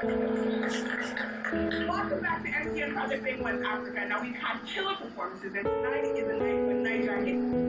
Welcome back to MTN Project Big West Africa. Now we've had killer performances, and tonight is a night when Niger hits